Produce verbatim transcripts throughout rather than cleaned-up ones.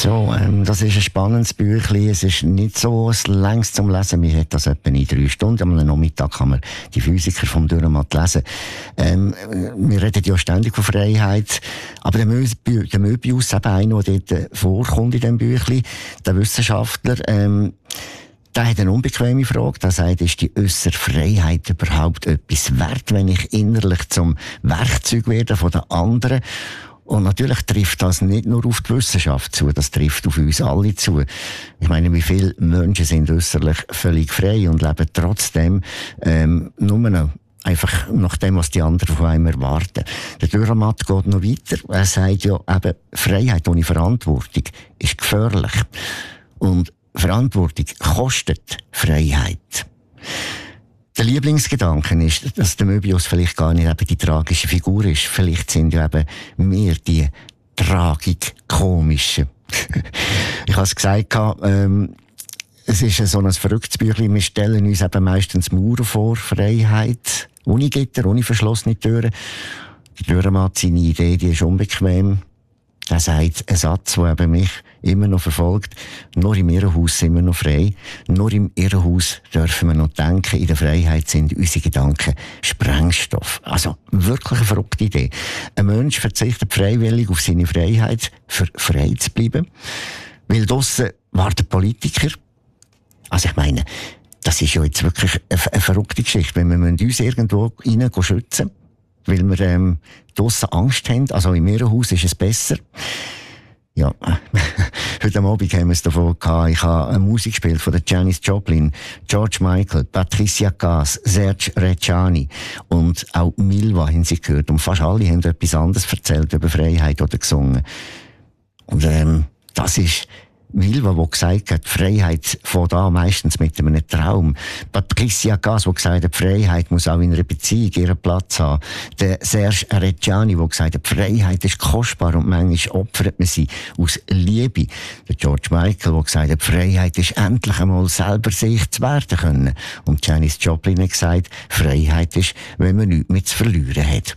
So, ähm, das ist ein spannendes Büchlein. Es ist nicht so längst zum Lesen. Man hat das etwa in drei Stunden. Am Nachmittag kann man die Physiker vom Dürrenmatt lesen. Ähm, wir reden ja ständig von Freiheit. Aber der, Mö der Möbius, eben einer, der dort vorkommt in diesem Büchlein, der Wissenschaftler, ähm, der hat eine unbequeme Frage. Der sagt, ist die äußere Freiheit überhaupt etwas wert, wenn ich innerlich zum Werkzeug werde von den anderen? Und natürlich trifft das nicht nur auf die Wissenschaft zu, das trifft auf uns alle zu. Ich meine, wie viele Menschen sind äußerlich völlig frei und leben trotzdem ähm, nur noch einfach nach dem, was die anderen von einem erwarten. Der Dürrenmatt geht noch weiter. Er sagt ja eben, Freiheit ohne Verantwortung ist gefährlich. Und Verantwortung kostet Freiheit. Der Lieblingsgedanke ist, dass der Möbius vielleicht gar nicht eben die tragische Figur ist. Vielleicht sind ja eben wir die tragik-komischen. Ich habe es gesagt, ähm, es ist so ein verrücktes Büchlein. Wir stellen uns eben meistens Mauern vor, Freiheit, ohne Gitter, ohne verschlossene Türen. Der Dürrenmatt, seine Idee, die ist unbequem. Er sagt einen Satz, der eben mich immer noch verfolgt. Nur im Irrenhaus sind wir noch frei. Nur im Irrenhaus dürfen wir noch denken. In der Freiheit sind unsere Gedanken Sprengstoff. Also wirklich eine verrückte Idee. Ein Mensch verzichtet freiwillig auf seine Freiheit, für frei zu bleiben. Weil draussen warten Politiker. Also ich meine, das ist ja jetzt wirklich eine, eine verrückte Geschichte. Wenn wir uns irgendwo rein schützen, weil wir ähm, draussen Angst haben. Also im Irrenhaus ist es besser. Ja, heute Abend haben wir es davon gehabt. Ich habe eine Musik gespielt von der Janis Joplin, George Michael, Patricia Kaas, Serge Reggiani und auch Milva haben sie gehört. Und fast alle haben etwas anderes erzählt über Freiheit oder gesungen. Und ähm, das ist Milva, die gesagt hat, Freiheit von da meistens mit einem Traum. Patricia Kaas, die gesagt hat, Freiheit muss auch in einer Beziehung ihren Platz haben. Der Serge Reggiani, der gesagt hat, Freiheit ist kostbar und manchmal opfert man sie aus Liebe. Der George Michael, der gesagt hat, Freiheit ist endlich einmal selber sich zu werden können. Und Janis Joplin hat gesagt, Freiheit ist, wenn man nichts mehr zu verlieren hat.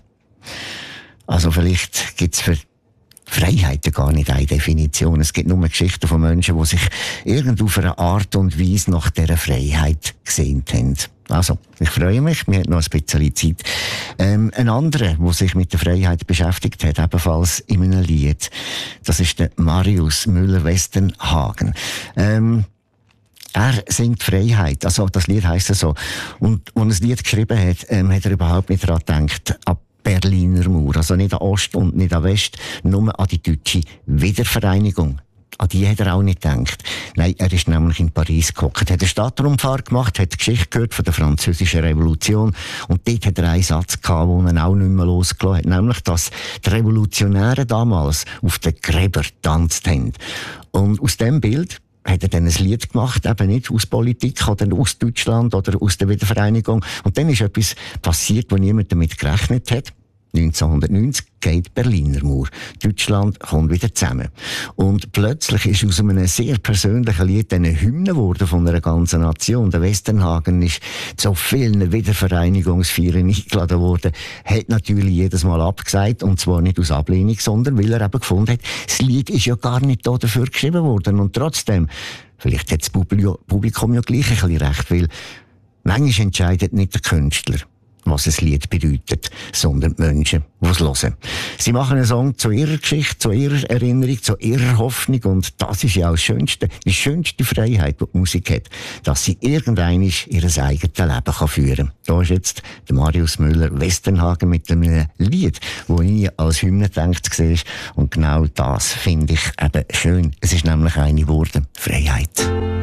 Also vielleicht gibt's für Freiheit gar nicht eine Definition. Es gibt nur Geschichten von Menschen, die sich irgendwo auf eine Art und Weise nach dieser Freiheit gesehnt haben. Also, ich freue mich, wir haben noch ein bisschen Zeit. Ähm, ein anderer, der sich mit der Freiheit beschäftigt hat, ebenfalls in einem Lied, das ist der Marius Müller-Westernhagen. Ähm, Er singt Freiheit, also das Lied heisst so. Und als er das Lied geschrieben hat, ähm, hat er überhaupt nicht daran gedacht, ab Berliner Mauer, also nicht an Ost und nicht an West, nur an die deutsche Wiedervereinigung. An die hat er auch nicht gedacht. Nein, er ist nämlich in Paris gehockt, hat eine Stadtrundfahrt gemacht, hat die Geschichte gehört von der französischen Revolution und dort hat er einen Satz gehabt, den er auch nicht mehr losgelassen hat, nämlich, dass die Revolutionäre damals auf den Gräber getanzt haben. Und aus dem Bild hat er dann ein Lied gemacht, eben nicht aus Politik oder aus Deutschland oder aus der Wiedervereinigung. Und dann ist etwas passiert, wo niemand damit gerechnet hat. neunzehnhundertneunzig geht die Berliner Mauer. Deutschland kommt wieder zusammen. Und plötzlich ist aus einem sehr persönlichen Lied eine Hymne geworden von einer ganzen Nation. Der Westernhagen ist zu vielen Wiedervereinigungsfeiern eingeladen worden, hat natürlich jedes Mal abgesagt, und zwar nicht aus Ablehnung, sondern weil er eben gefunden hat, das Lied ist ja gar nicht da dafür geschrieben worden. Und trotzdem, vielleicht hat das Publikum ja gleich ein bisschen recht, weil manchmal entscheidet nicht der Künstler, was ein Lied bedeutet, sondern die Menschen, die es hören. Sie machen einen Song zu ihrer Geschichte, zu ihrer Erinnerung, zu ihrer Hoffnung, und das ist ja auch das Schönste, die schönste Freiheit, die die Musik hat, dass sie irgendwann ihr eigenes Leben kann führen kann. Da ist jetzt der Marius Müller-Westernhagen mit einem Lied, das ich als Hymne gedacht war, und genau das finde ich eben schön. Es ist nämlich eine geworden, Freiheit.